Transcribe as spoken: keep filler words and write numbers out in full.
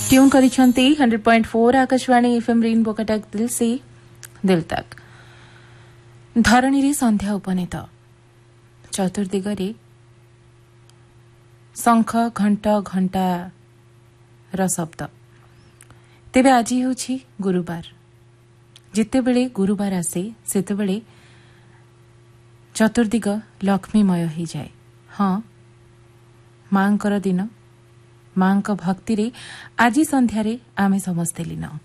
Tune करिछंती hundred point four Akashvani FM rainbow Cuttack दिल से दिल तक। धरणी रे संध्या उपनीत चतुर्दिगरे शंख घंट घंटा र शब्द। तेबे आज होछि गुरुवार। जितेबेले गुरुवार आसे सेतेबेले चतुर्दिग लक्ष्मीमय हो जाए। हाँ, मांकर दिन, मां भक्ति रे आज संध्यारे आमे समस्ते लीन।